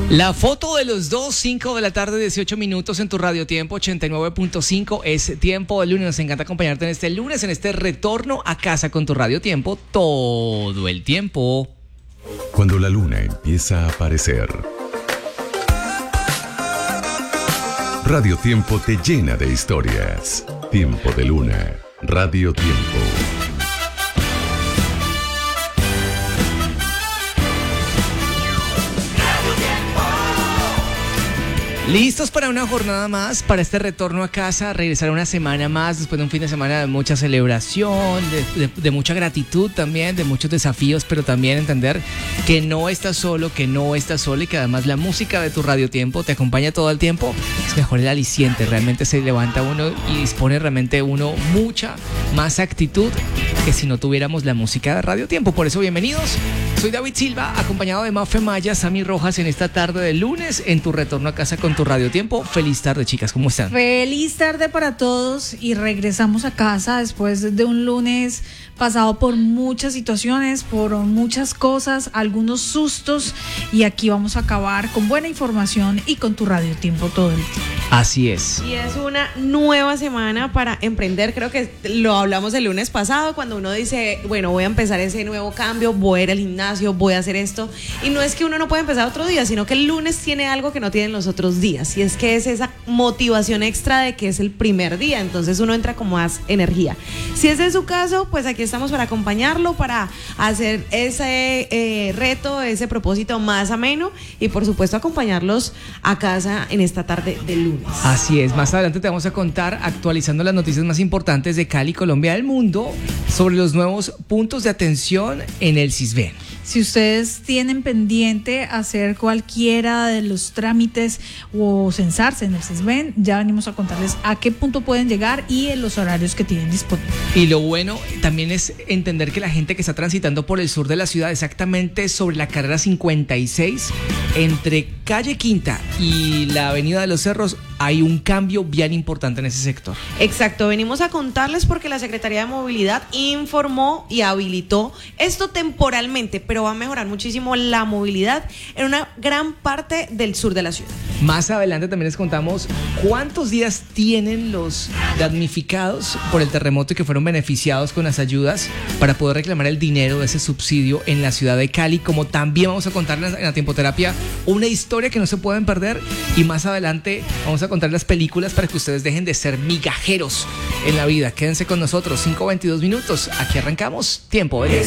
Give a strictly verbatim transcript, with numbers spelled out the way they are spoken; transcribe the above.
La foto de los dos, cinco de la tarde, dieciocho minutos en tu Radio Tiempo ochenta y nueve punto cinco. Es tiempo de lunes. Nos encanta acompañarte en este lunes, en este retorno a casa con tu Radio Tiempo todo el tiempo. Cuando la luna empieza a aparecer, Radio Tiempo te llena de historias. Tiempo de luna. Radio Tiempo. Listos para una jornada más, para este retorno a casa, regresar una semana más después de un fin de semana de mucha celebración, de, de, de mucha gratitud también, de muchos desafíos, pero también entender que no estás solo, que no estás solo y que además la música de tu Radio Tiempo te acompaña todo el tiempo. Es mejor el aliciente, realmente se levanta uno y dispone realmente uno mucha más actitud que si no tuviéramos la música de Radio Tiempo. Por eso, bienvenidos. Soy David Silva, acompañado de Mafe Maya, Sammy Rojas en esta tarde de lunes en tu retorno a casa con tu Radio Tiempo. Feliz tarde, chicas, ¿cómo están? Feliz tarde para todos y regresamos a casa después de un lunes pasado por muchas situaciones, por muchas cosas, algunos sustos, y aquí vamos a acabar con buena información y con tu Radio Tiempo todo el tiempo. Así es. Y es una nueva semana para emprender. Creo que lo hablamos el lunes pasado, cuando uno dice, bueno, voy a empezar ese nuevo cambio, voy a ir al gimnasio, voy a hacer esto. Y no es que uno no pueda empezar otro día, sino que el lunes tiene algo que no tienen los otros días. Y es que es esa motivación extra de que es el primer día. Entonces uno entra con más energía. Si ese es su caso, pues aquí estamos para acompañarlo, para hacer ese eh, reto, ese propósito más ameno y por supuesto acompañarlos a casa en esta tarde de lunes. Así es, más adelante te vamos a contar, actualizando las noticias más importantes de Cali, Colombia, del mundo, sobre los nuevos puntos de atención en el Sisbén. Si ustedes tienen pendiente hacer cualquiera de los trámites o censarse en el Sisbén, ya venimos a contarles a qué punto pueden llegar y en los horarios que tienen disponibles. Y lo bueno también es entender que la gente que está transitando por el sur de la ciudad, exactamente sobre la carrera cincuenta y seis, entre calle Quinta y la avenida de los Cerros, hay un cambio bien importante en ese sector. Exacto, venimos a contarles porque la Secretaría de Movilidad informó y habilitó esto temporalmente, pero va a mejorar muchísimo la movilidad en una gran parte del sur de la ciudad. Más adelante también les contamos cuántos días tienen los damnificados por el terremoto y que fueron beneficiados con las ayudas para poder reclamar el dinero de ese subsidio en la ciudad de Cali, como también vamos a contarles en la Tiempoterapia una historia que no se pueden perder, y más adelante vamos a contar las películas para que ustedes dejen de ser migajeros en la vida. Quédense con nosotros, cinco veintidós minutos, aquí arrancamos Tiempo de Lunes.